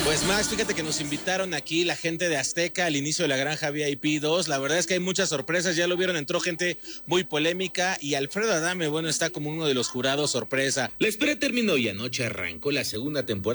Pues Max, fíjate que nos invitaron aquí la gente de Azteca al inicio de la Granja VIP 2. La verdad es que hay muchas sorpresas, ya lo vieron, entró gente muy polémica y Alfredo Adame, bueno, está como uno de los jurados sorpresa. La espera terminó y anoche arrancó la segunda temporada